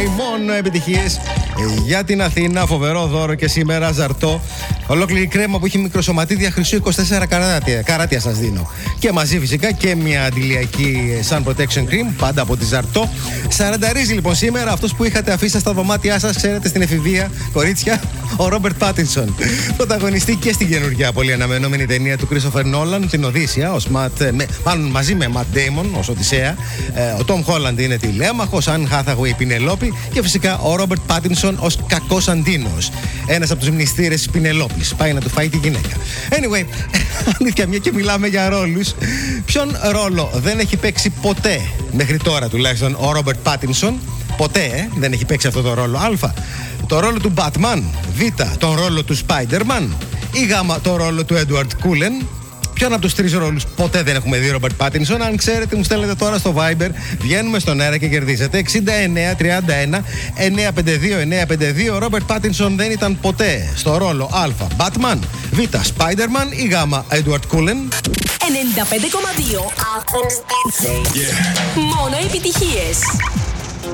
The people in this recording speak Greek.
μόνο επιτυχίες για την Αθήνα. Φοβερό δώρο και σήμερα, Ζαρτό. Ολόκληρη κρέμα που έχει μικροσωματίδια χρυσού 24 καράτια σας δίνω. Και μαζί φυσικά και μια αντιλιακή Sun Protection Cream, πάντα από τη Ζαρτό. Σαρανταρίζει λοιπόν σήμερα αυτός που είχατε αφήσει στα δωμάτια σας, ξέρετε, στην εφηβεία, κορίτσια, ο Ρόμπερτ Πάτινσον. Πρωταγωνιστή και στην καινούργια πολύ αναμενόμενη ταινία του Κρίστοφερ Νόλαν, την Οδύσσια, μάλλον μαζί με Ματ Ντέιμον ως Οδυσσέα. Ο Τόμ Χόλαντ είναι τηλέμαχος, Αν Χάθαγουεϊ η Πινελόπη και φυσικά ο Ρόμπερτ Πάτινσον ως κακός Αντίνος. Ένας από τους μνηστήρες της Πινελόπης. Πάει να του φάει τη γυναίκα. Anyway, αλήθεια, μια και μιλάμε για ρόλους. Ποιον ρόλο δεν έχει παίξει ποτέ, μέχρι τώρα τουλάχιστον, ο Ρόμπερτ Πάτινσον? Ποτέ, δεν έχει παίξει αυτό το ρόλο. Α, το ρόλο του Batman. Β, τον ρόλο του Spider-Man. Ή Γ, το ρόλο του Edward Cullen. Ποιον από τους τρεις ρόλους ποτέ δεν έχουμε δει Ρόμπερτ Πάτινσον? Αν ξέρετε, μου στέλνετε τώρα στο Viber. Βγαίνουμε στον αέρα και κερδίζετε. 6931 952 952. Ρόμπερτ Πάτινσον δεν ήταν ποτέ στο ρόλο Α, Batman, Β, Spider-Man ή Γ, Edward Cullen. 95,2 Athens DJ. Μόνο επιτυχίες.